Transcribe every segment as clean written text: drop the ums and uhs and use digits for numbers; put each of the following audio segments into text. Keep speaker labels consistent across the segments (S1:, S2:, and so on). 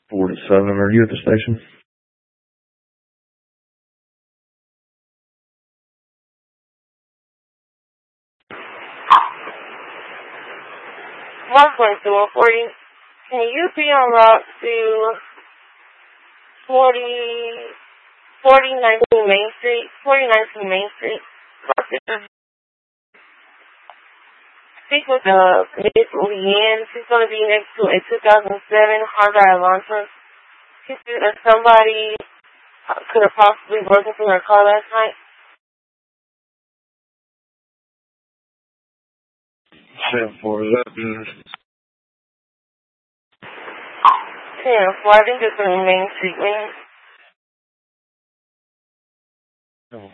S1: 4-7, are you at the station?
S2: Mark 140. Can you be on route to 4019 Main Street? 4019 Main Street. Speak with Miss Leanne. She's going to be next to a 2007 Hyundai Elantra. She said that somebody could have possibly broken through her car last night.
S1: 10-4, is that business?
S2: 10-4, I think it's on Main Street, man.
S1: Oh.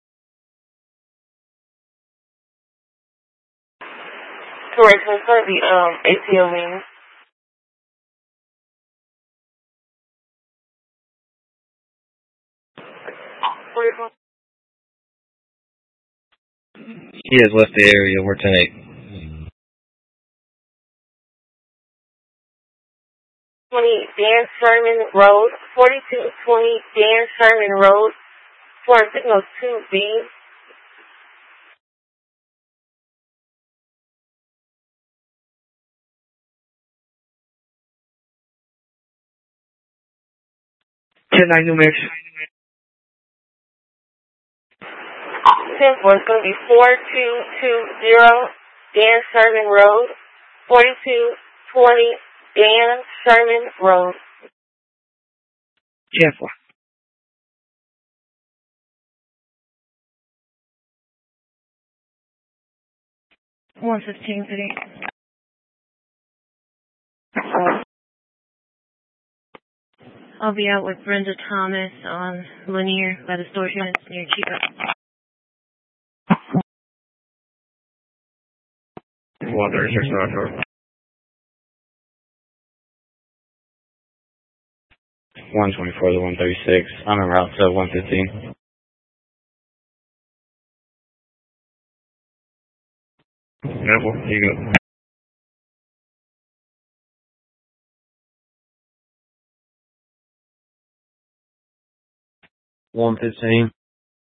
S2: Correct, so it's going to be ATO Wings.
S1: He has left the area. We're 10-8.
S2: 20 Dan Sherman Road, 4220 Dan Sherman Road, for signal 2B.
S1: New Mexico.
S2: 10-4 is going to be 4220 Dan Sherman Road, 4220 Dan Sherman Road.
S1: 10-4.
S3: 115 today. I'll be out with Brenda Thomas on Lanier by the storage units near Chico.
S1: 136 North. 124 to 136. I'm en route to 115. Neville, you go. 115.